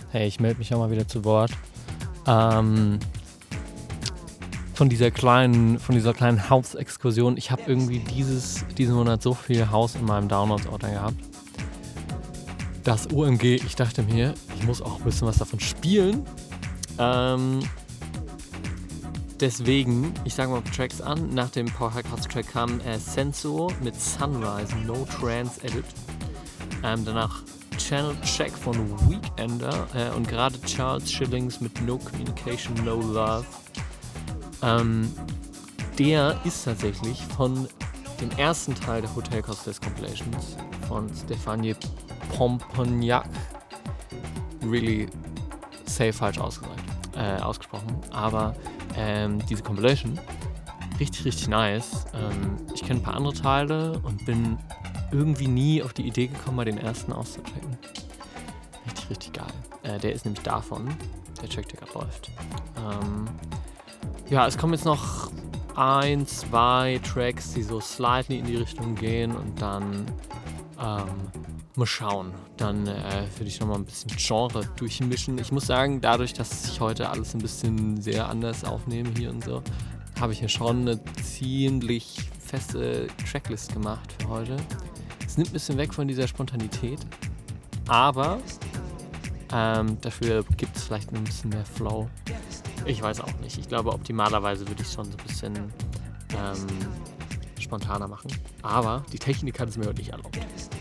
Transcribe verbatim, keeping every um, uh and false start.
Hey, ich melde mich auch mal wieder zu Wort. Ähm, von dieser kleinen, von dieser kleinen House-Exkursion. Ich habe irgendwie dieses, diesen Monat so viel House in meinem Downloads-Ordner gehabt. Das O M G, ich dachte mir, ich muss auch ein bisschen was davon spielen. Ähm, deswegen, ich sage mal Tracks an. Nach dem Power Hardcast Track kam äh, Senso mit Sunrise, No Trance Edit. Ähm, danach Channel Check von Weekender äh, und gerade Charles Schillings mit No Communication, No Love. Ähm, der ist tatsächlich von dem ersten Teil der Hotel Costes Compilations von Stefanie Pomponiak. Really safe falsch ausgesagt, äh, ausgesprochen, aber ähm, diese Compilation richtig, richtig nice. Ähm, ich kenne ein paar andere Teile und bin irgendwie nie auf die Idee gekommen, mal den ersten auszuchecken. Richtig, richtig geil. Äh, der ist nämlich davon, der Track, der gerade läuft. Ähm, ja, es kommen jetzt noch ein, zwei Tracks, die so slightly in die Richtung gehen und dann ähm, mal schauen. Dann äh, würde ich nochmal ein bisschen Genre durchmischen. Ich muss sagen, dadurch, dass ich heute alles ein bisschen sehr anders aufnehme hier und so, habe ich mir schon eine ziemlich feste Tracklist gemacht für heute. Es nimmt ein bisschen weg von dieser Spontanität, aber ähm, dafür gibt es vielleicht ein bisschen mehr Flow. Ich weiß auch nicht. Ich glaube, optimalerweise würde ich es schon so ein bisschen ähm, spontaner machen. Aber die Technik hat es mir heute nicht erlaubt.